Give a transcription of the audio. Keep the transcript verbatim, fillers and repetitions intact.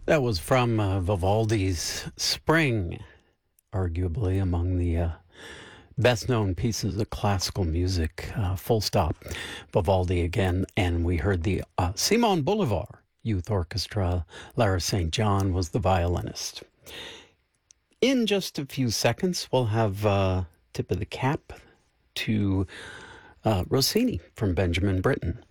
That was from uh, Vivaldi's Spring, arguably among the uh, best-known pieces of classical music, uh, full stop. Vivaldi again, and we heard the uh, Simon Bolivar Youth Orchestra. Lara Saint John was the violinist. In just a few seconds, we'll have uh, tip of the cap to uh, Rossini from Benjamin Britten.